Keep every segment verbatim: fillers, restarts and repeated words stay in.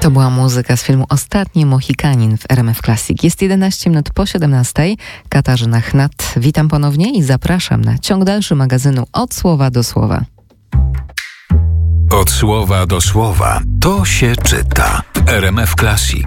To była muzyka z filmu Ostatni Mohikanin w R M F Classic. Jest jedenaście minut po siedemnastej. Katarzyna Chnat. Witam ponownie i zapraszam na ciąg dalszy magazynu Od Słowa do Słowa. Od słowa do słowa. To się czyta w R M F Classic.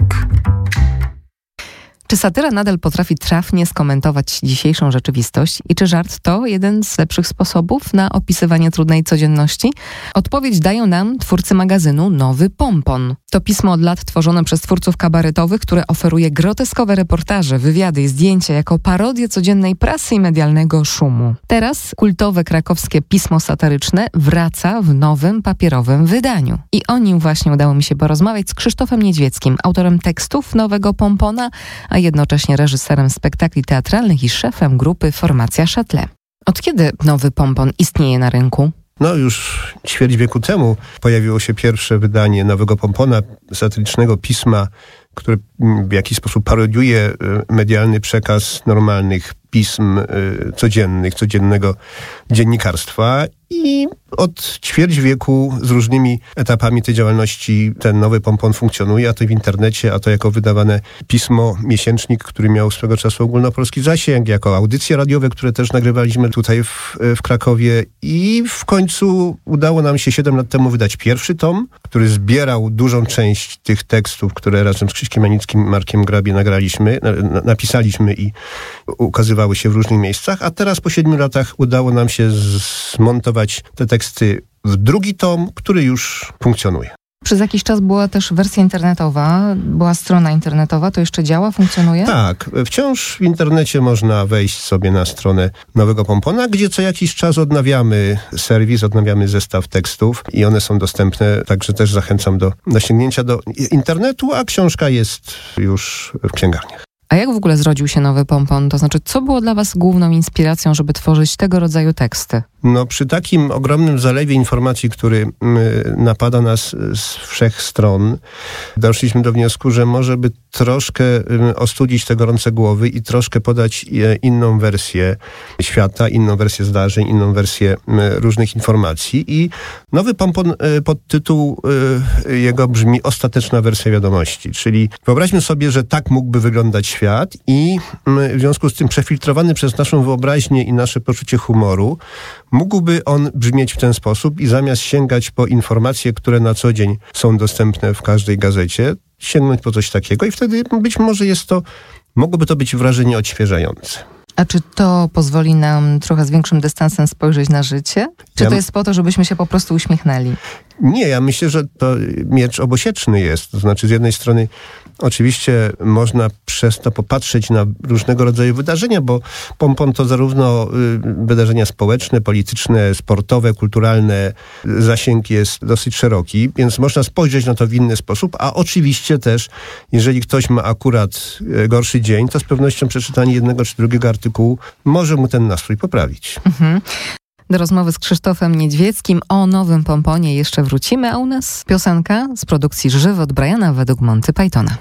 Czy satyra nadal potrafi trafnie skomentować dzisiejszą rzeczywistość i czy żart to jeden z lepszych sposobów na opisywanie trudnej codzienności? Odpowiedź dają nam twórcy magazynu Nowy Pompon. To pismo od lat tworzone przez twórców kabaretowych, które oferuje groteskowe reportaże, wywiady i zdjęcia jako parodię codziennej prasy i medialnego szumu. Teraz kultowe krakowskie pismo satyryczne wraca w nowym papierowym wydaniu. I o nim właśnie udało mi się porozmawiać z Krzysztofem Niedźwieckim, autorem tekstów Nowego Pompona, a jednocześnie reżyserem spektakli teatralnych i szefem grupy Formacja Châtelet. Od kiedy Nowy Pompon istnieje na rynku? No już ćwierć wieku temu pojawiło się pierwsze wydanie Nowego Pompona, satyrycznego pisma, które w jakiś sposób parodiuje medialny przekaz normalnych pism codziennych, codziennego dziennikarstwa. I od ćwierć wieku z różnymi etapami tej działalności ten Nowy Pompon funkcjonuje, a to w internecie, a to jako wydawane pismo, miesięcznik, który miał swego czasu ogólnopolski zasięg, jako audycje radiowe, które też nagrywaliśmy tutaj w, w Krakowie. I w końcu udało nam się siedem lat temu wydać pierwszy tom, który zbierał dużą część tych tekstów, które razem z Krzyśkiem Janickim, Markiem Grabie nagraliśmy, na, napisaliśmy i ukazywały się w różnych miejscach, a teraz po siedmiu latach udało nam się zmontować te teksty w drugi tom, który już funkcjonuje. Przez jakiś czas była też wersja internetowa, była strona internetowa, to jeszcze działa, funkcjonuje? Tak, wciąż w internecie można wejść sobie na stronę Nowego Pompona, gdzie co jakiś czas odnawiamy serwis, odnawiamy zestaw tekstów i one są dostępne, także też zachęcam do, do sięgnięcia do internetu, a książka jest już w księgarniach. A jak w ogóle zrodził się Nowy Pompon? To znaczy, co było dla was główną inspiracją, żeby tworzyć tego rodzaju teksty? No przy takim ogromnym zalewie informacji, który napada nas z wszech stron, doszliśmy do wniosku, że może by troszkę ostudzić te gorące głowy i troszkę podać inną wersję świata, inną wersję zdarzeń, inną wersję różnych informacji. I Nowy Pompon, podtytuł jego brzmi Ostateczna wersja wiadomości. Czyli wyobraźmy sobie, że tak mógłby wyglądać świat i w związku z tym przefiltrowany przez naszą wyobraźnię i nasze poczucie humoru, mógłby on brzmieć w ten sposób i zamiast sięgać po informacje, które na co dzień są dostępne w każdej gazecie, sięgnąć po coś takiego i wtedy być może jest to, mogłoby to być wrażenie odświeżające. A czy to pozwoli nam trochę z większym dystansem spojrzeć na życie? Czy ja to jest po to, żebyśmy się po prostu uśmiechnęli? Nie, ja myślę, że to miecz obosieczny jest. To znaczy z jednej strony oczywiście można przez to popatrzeć na różnego rodzaju wydarzenia, bo Pompon to zarówno wydarzenia społeczne, polityczne, sportowe, kulturalne. Zasięg jest dosyć szeroki, więc można spojrzeć na to w inny sposób, a oczywiście też, jeżeli ktoś ma akurat gorszy dzień, to z pewnością przeczytanie jednego czy drugiego artykułu może mu ten nastrój poprawić. Mhm. Do rozmowy z Krzysztofem Niedźwieckim o Nowym Pomponie jeszcze wrócimy, a u nas piosenka z produkcji Żywot Briana według Monty Pythona.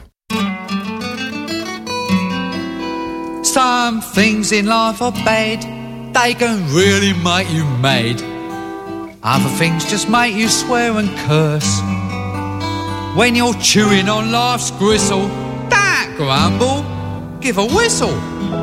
Some things in life are bad, they can really make you mad. Other things just make you swear and curse. When you're chewing on life's gristle, don't grumble, give a whistle.